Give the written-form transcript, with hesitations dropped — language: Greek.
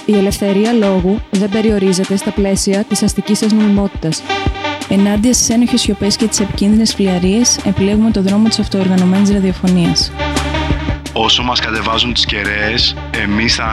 Η ελευθερία λόγου δεν περιορίζεται στα πλαίσια της αστικής σας νομιμότητας. Ενάντια στις ένοχες σιωπές και τις επικίνδυνες φλιαρίες, επιλέγουμε το δρόμο της αυτοοργανωμένης ραδιοφωνίας. Όσο μας κατεβάζουν τις κεραίες, εμείς θα